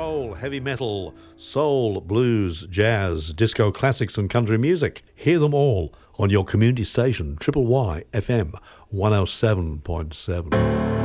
roll, heavy metal, soul, blues, jazz, disco classics and country music. Hear them all on your community station, Triple Y FM 107.7.